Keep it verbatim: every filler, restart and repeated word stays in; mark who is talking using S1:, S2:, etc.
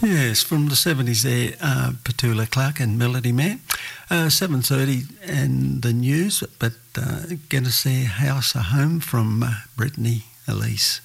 S1: Yes, from the seventies there, uh, Petula Clark and Melody Man. Uh, seven thirty and the news, but uh, going to see House a Home from uh, Brittany Elise.